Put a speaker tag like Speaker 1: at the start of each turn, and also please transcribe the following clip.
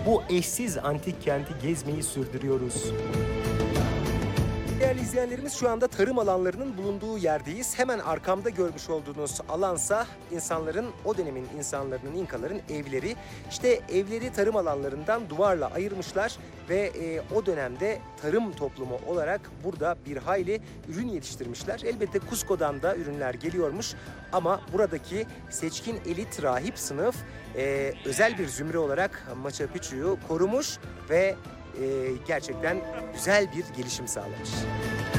Speaker 1: bu eşsiz antik kenti gezmeyi sürdürüyoruz. Değerli izleyenlerimiz, şu anda tarım alanlarının bulunduğu yerdeyiz. Hemen arkamda görmüş olduğunuz alansa o dönemin insanların, İnkaların evleri. İşte evleri tarım alanlarından duvarla ayırmışlar ve o dönemde tarım toplumu olarak burada bir hayli ürün yetiştirmişler. Elbette Cusco'dan da ürünler geliyormuş ama buradaki seçkin elit rahip sınıf özel bir zümre olarak Machu Picchu'yu korumuş ve gerçekten güzel bir gelişim sağlamış.